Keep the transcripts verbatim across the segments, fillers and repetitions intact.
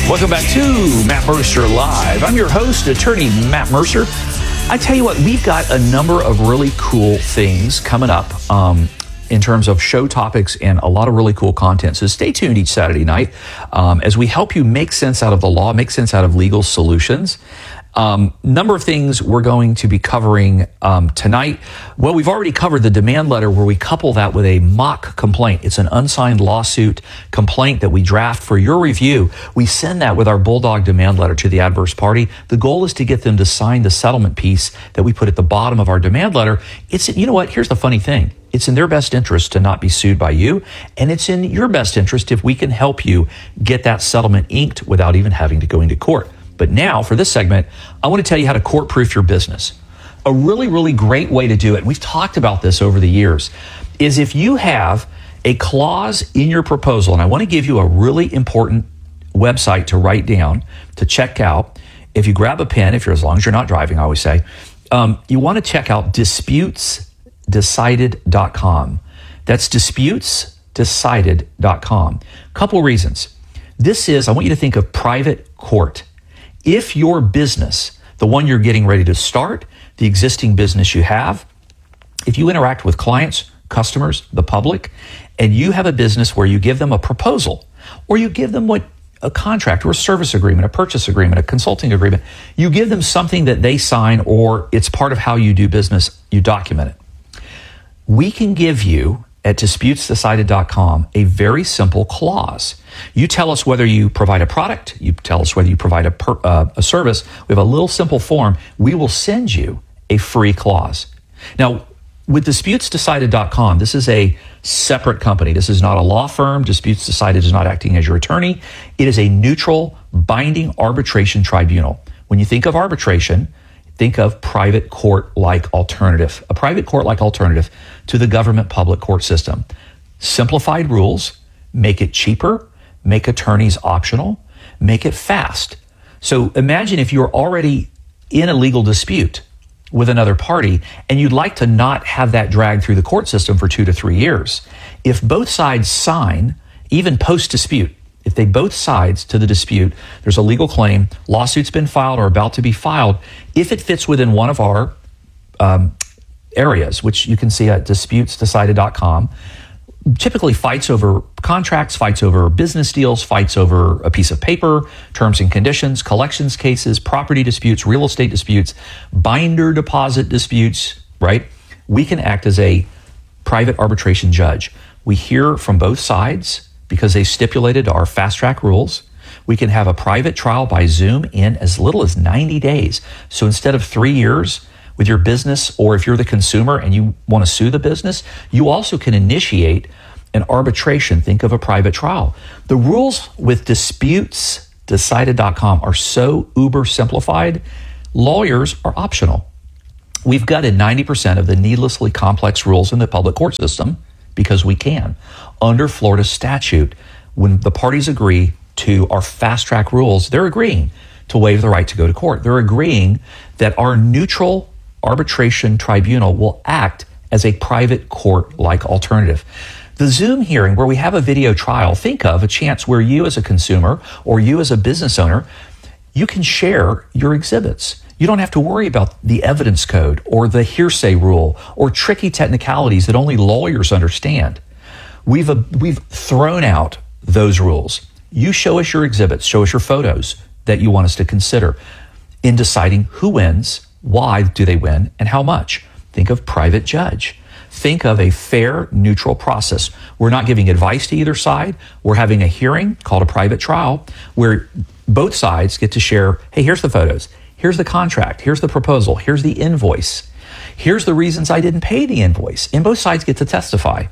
Welcome back to Matt Mercer Live. I'm your host, attorney Matt Mercer. I tell you what, we've got a number of really cool things coming up um, in terms of show topics and a lot of really cool content. So stay tuned each Saturday night um, as we help you make sense out of the law, make sense out of legal solutions. Um, number of things we're going to be covering um, tonight. Well, we've already covered the demand letter where we couple that with a mock complaint. It's an unsigned lawsuit complaint that we draft for your review. We send that with our Bulldog demand letter to the adverse party. The goal is to get them to sign the settlement piece that we put at the bottom of our demand letter. It's, you know what? Here's the funny thing. It's in their best interest to not be sued by you, and it's in your best interest if we can help you get that settlement inked without even having to go into court. But now, for this segment, I want to tell you how to court-proof your business. A really, really great way to do it, we've talked about this over the years, is if you have a clause in your proposal, and I want to give you a really important website to write down, to check out. If you grab a pen, if you're as long as you're not driving, I always say, um, you want to check out disputes decided dot com. That's disputes decided dot com. Couple reasons. This is, I want you to think of private court. If your business, the one you're getting ready to start, the existing business you have, if you interact with clients, customers, the public, and you have a business where you give them a proposal, or you give them what a contract or a service agreement, a purchase agreement, a consulting agreement, you give them something that they sign, or it's part of how you do business, you document it. We can give you at disputes decided dot com a very simple clause. You tell us whether you provide a product, you tell us whether you provide a, per, uh, a service. We have a little simple form. We will send you a free clause. Now, with disputes decided dot com, this is a separate company. This is not a law firm. Disputes Decided is not acting as your attorney. It is a neutral, binding arbitration tribunal. When you think of arbitration, think of private court-like alternative, a private court-like alternative to the government public court system. Simplified rules, make it cheaper, make attorneys optional, make it fast. So imagine if you're already in a legal dispute with another party and you'd like to not have that drag through the court system for two to three years. If both sides sign, even post-dispute, if they both sides to the dispute, there's a legal claim, lawsuit's been filed or about to be filed, if it fits within one of our um, areas, which you can see at disputes decided dot com, typically fights over contracts, fights over business deals, fights over a piece of paper, terms and conditions, collections cases, property disputes, real estate disputes, binder deposit disputes, right? We can act as a private arbitration judge. We hear from both sides because they stipulated our fast track rules. We can have a private trial by Zoom in as little as ninety days. So instead of three years with your business, or if you're the consumer and you want to sue the business, you also can initiate an arbitration. Think of a private trial. The rules with disputes decided dot com are so uber simplified, lawyers are optional. We've gutted ninety percent of the needlessly complex rules in the public court system because we can. Under Florida statute, when the parties agree to our fast track rules, they're agreeing to waive the right to go to court. They're agreeing that our neutral arbitration tribunal will act as a private court-like alternative. The Zoom hearing where we have a video trial, think of a chance where you as a consumer or you as a business owner, you can share your exhibits. You don't have to worry about the evidence code or the hearsay rule or tricky technicalities that only lawyers understand. We've, uh, we've thrown out those rules. You show us your exhibits, show us your photos that you want us to consider in deciding who wins, why do they win, and how much. Think of private judge. Think of a fair, neutral process. We're not giving advice to either side. We're having a hearing called a private trial where both sides get to share, hey, here's the photos. Here's the contract. Here's the proposal. Here's the invoice. Here's the reasons I didn't pay the invoice. And both sides get to testify.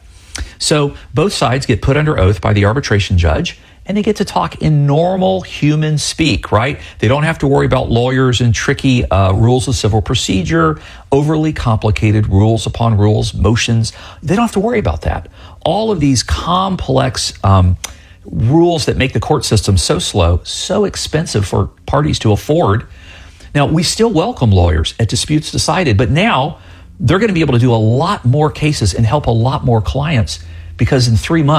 So both sides get put under oath by the arbitration judge, and they get to talk in normal human speak, right? They don't have to worry about lawyers and tricky uh, rules of civil procedure, overly complicated rules upon rules, motions. They don't have to worry about that. All of these complex um, rules that make the court system so slow, so expensive for parties to afford. Now, we still welcome lawyers at Disputes Decided, but now they're going to be able to do a lot more cases and help a lot more clients because in three months,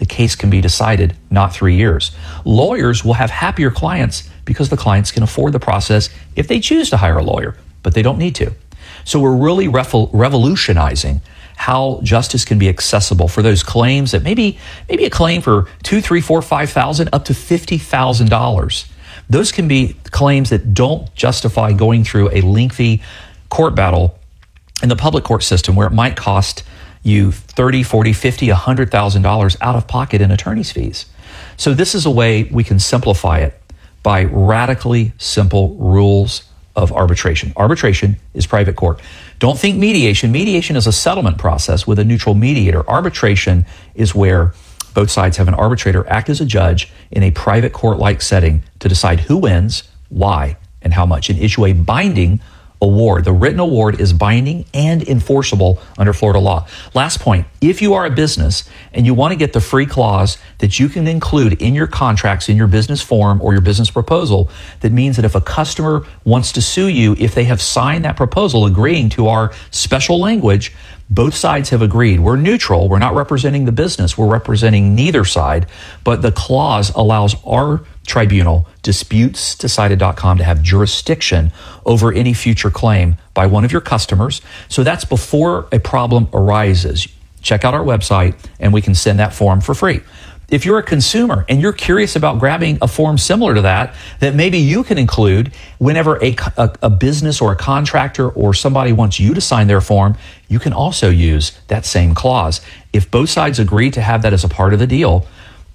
the case can be decided, not three years. Lawyers will have happier clients because the clients can afford the process if they choose to hire a lawyer, but they don't need to. So we're really revol- revolutionizing how justice can be accessible for those claims that maybe maybe a claim for two, three, four, five thousand, up to fifty thousand dollars. Those can be claims that don't justify going through a lengthy court battle in the public court system where it might cost you thirty, forty, fifty, one hundred thousand dollars out of pocket in attorney's fees. So this is a way we can simplify it by radically simple rules of arbitration. Arbitration is private court. Don't think mediation. Mediation is a settlement process with a neutral mediator. Arbitration is where both sides have an arbitrator act as a judge in a private court-like setting to decide who wins, why, and how much, and issue a binding award. The written award is binding and enforceable under Florida law. Last point, if you are a business and you want to get the free clause that you can include in your contracts, in your business form or your business proposal, that means that if a customer wants to sue you, if they have signed that proposal agreeing to our special language, both sides have agreed. We're neutral. We're not representing the business. We're representing neither side. But the clause allows our tribunal, disputes decided dot com, to have jurisdiction over any future claim by one of your customers. So that's before a problem arises. Check out our website and we can send that form for free. If you're a consumer and you're curious about grabbing a form similar to that, that maybe you can include whenever a, a, a business or a contractor or somebody wants you to sign their form, you can also use that same clause. If both sides agree to have that as a part of the deal,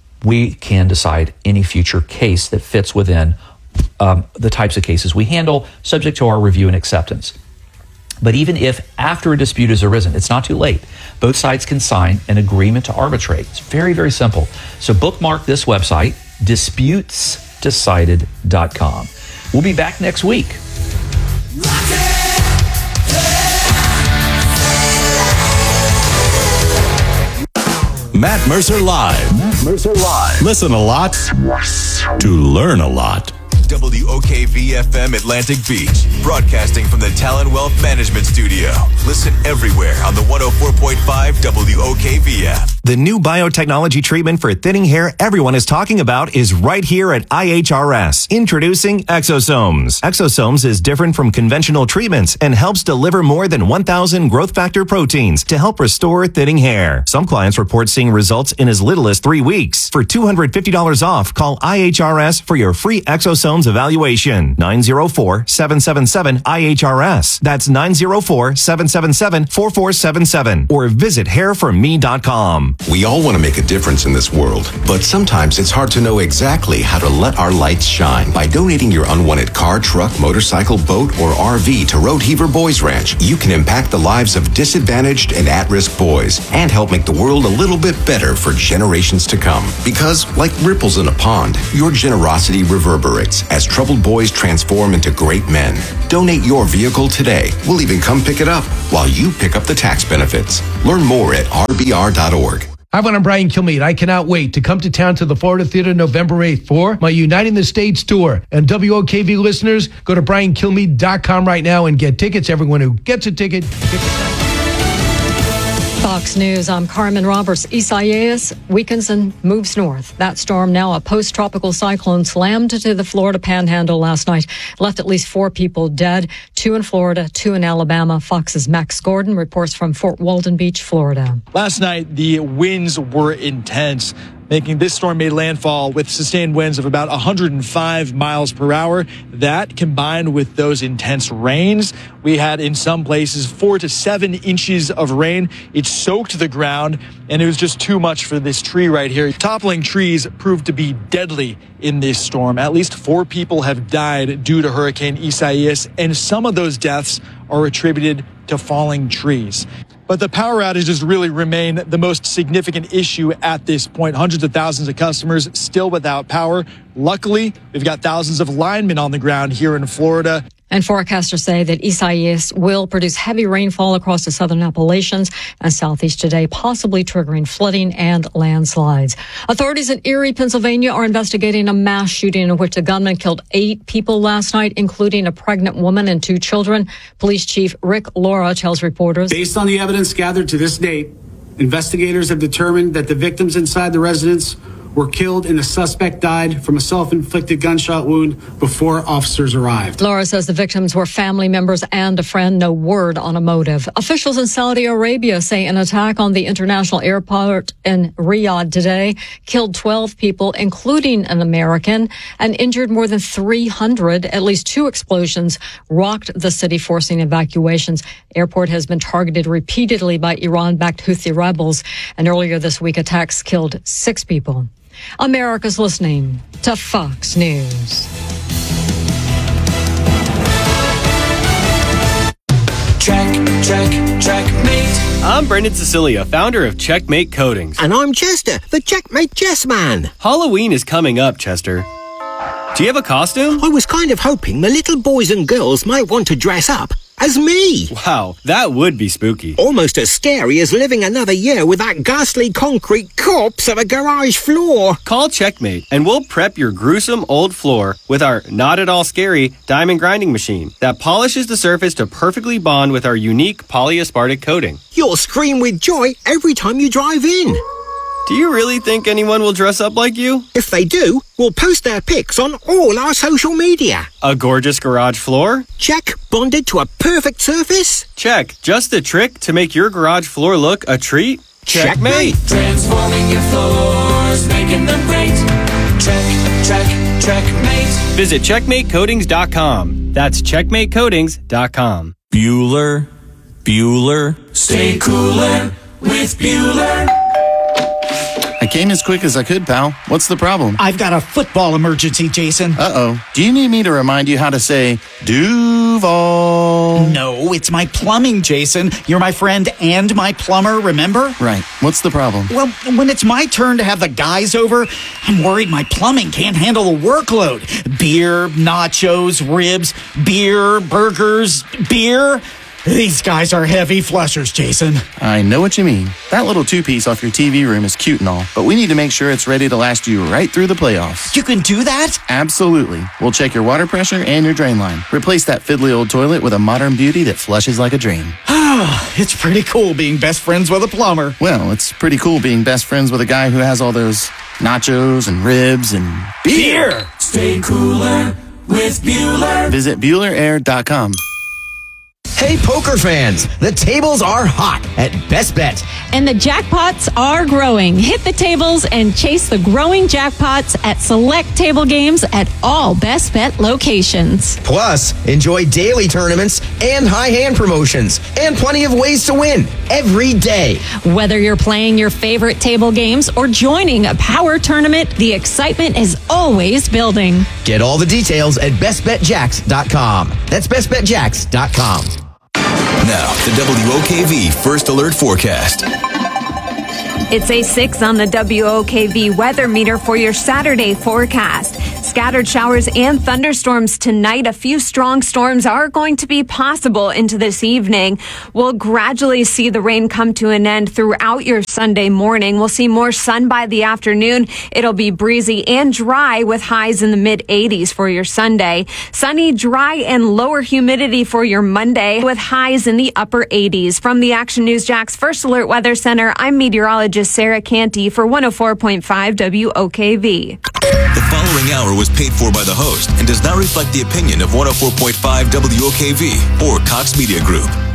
we can decide any future case that fits within um, the types of cases we handle, subject to our review and acceptance. But even if after a dispute has arisen, it's not too late. Both sides can sign an agreement to arbitrate. It's very, very simple. So bookmark this website, disputes decided dot com. We'll be back next week. Matt Mercer Live. Matt Mercer Live. Listen a lot to learn a lot. W O K V F M Atlantic Beach, broadcasting from the Talon Wealth Management Studio. Listen everywhere on the one oh four point five W O K V F. The new biotechnology treatment for thinning hair everyone is talking about is right here at I H R S. Introducing Exosomes. Exosomes is different from conventional treatments and helps deliver more than one thousand growth factor proteins to help restore thinning hair. Some clients report seeing results in as little as three weeks. For two hundred fifty dollars off, call I H R S for your free Exosomes evaluation. nine oh four, seven seven seven, I H R S. That's nine oh four, seven seven seven, four four seven seven. Or visit hair for me dot com. We all want to make a difference in this world, but sometimes it's hard to know exactly how to let our lights shine. By donating your unwanted car, truck, motorcycle, boat, or R V to Road Heaver Boys Ranch, you can impact the lives of disadvantaged and at-risk boys and help make the world a little bit better for generations to come. Because, like ripples in a pond, your generosity reverberates as troubled boys transform into great men. Donate your vehicle today. We'll even come pick it up while you pick up the tax benefits. Learn more at R B R dot org. Hi, everyone, I'm Brian Kilmeade. I cannot wait to come to town to the Florida Theater November eighth for my Uniting the States tour. And W O K V listeners, go to brian kilmeade dot com right now and get tickets. Everyone who gets a ticket, tickets. Fox News, I'm Carmen Roberts. Isaias weakens and moves north. That storm, now a post-tropical cyclone, slammed into the Florida Panhandle last night, left at least four people dead, two in Florida, two in Alabama. Fox's Max Gordon reports from Fort Walton Beach, Florida. Last night, the winds were intense, making this storm made landfall with sustained winds of about one hundred five miles per hour. That, combined with those intense rains, we had in some places four to seven inches of rain. It soaked the ground, and it was just too much for this tree right here. Toppling trees proved to be deadly in this storm. At least four people have died due to Hurricane Isaias, and some of those deaths are attributed to falling trees. But the power outages really remain the most significant issue at this point. Hundreds of thousands of customers still without power. Luckily, we've got thousands of linemen on the ground here in Florida. And forecasters say that Isaias will produce heavy rainfall across the southern Appalachians and southeast today, possibly triggering flooding and landslides. Authorities in Erie, Pennsylvania are investigating a mass shooting in which a gunman killed eight people last night, including a pregnant woman and two children. Police Chief Rick Laura tells reporters, based on the evidence gathered to this date, investigators have determined that the victims inside the residence were killed and the suspect died from a self-inflicted gunshot wound before officers arrived. Laura says the victims were family members and a friend. No word on a motive. Officials in Saudi Arabia say an attack on the international airport in Riyadh today killed twelve people, including an American, and injured more than three hundred. At least two explosions rocked the city, forcing evacuations. Airport has been targeted repeatedly by Iran-backed Houthi rebels, and earlier this week attacks killed six people. America's listening to Fox News. Check, check, checkmate. I'm Brendan Cecilia, founder of Checkmate Coatings. And I'm Chester, the Checkmate Chess Man. Halloween is coming up, Chester. Do you have a costume? I was kind of hoping the little boys and girls might want to dress up as me. Wow, that would be spooky. Almost as scary as living another year with that ghastly concrete corpse of a garage floor. Call Checkmate and we'll prep your gruesome old floor with our not at all scary diamond grinding machine that polishes the surface to perfectly bond with our unique polyaspartic coating. You'll scream with joy every time you drive in. Do you really think anyone will dress up like you? If they do, we'll post their pics on all our social media. A gorgeous garage floor? Check. Bonded to a perfect surface? Check. Just the trick to make your garage floor look a treat? Checkmate. Transforming your floors, making them great. Check, check, checkmate. Visit checkmate coatings dot com. That's checkmate coatings dot com. Bueller, Bueller. Stay cooler with Bueller. I came as quick as I could, pal. What's the problem? I've got a football emergency, Jason. Uh-oh. Do you need me to remind you how to say Duval? No, it's my plumbing, Jason. You're my friend and my plumber, remember? Right. What's the problem? Well, when it's my turn to have the guys over, I'm worried my plumbing can't handle the workload. Beer, nachos, ribs, beer, burgers, beer. These guys are heavy flushers, Jason. I know what you mean. That little two-piece off your T V room is cute and all, but we need to make sure it's ready to last you right through the playoffs. You can do that? Absolutely. We'll check your water pressure and your drain line. Replace that fiddly old toilet with a modern beauty that flushes like a dream. It's pretty cool being best friends with a plumber. Well, it's pretty cool being best friends with a guy who has all those nachos and ribs and beer. beer. Stay cooler with Bueller. Visit Bueller Air dot com. Hey, poker fans, the tables are hot at Best Bet. And the jackpots are growing. Hit the tables and chase the growing jackpots at select table games at all Best Bet locations. Plus, enjoy daily tournaments and high hand promotions and plenty of ways to win every day. Whether you're playing your favorite table games or joining a power tournament, the excitement is always building. Get all the details at best bet jacks dot com. That's best bet jacks dot com. Now, the W O K V First Alert Forecast. It's a six on the W O K V weather meter for your Saturday forecast. Scattered showers and thunderstorms tonight. A few strong storms are going to be possible into this evening. We'll gradually see the rain come to an end throughout your Sunday morning. We'll see more sun by the afternoon. It'll be breezy and dry with highs in the mid eighties for your Sunday. Sunny, dry, and lower humidity for your Monday with highs in the upper eighties. From the Action News Jax First Alert Weather Center, I'm meteorologist Sarah Canty for one oh four point five W O K V. The following hour was paid for by the host and does not reflect the opinion of one oh four point five W O K V or Cox Media Group.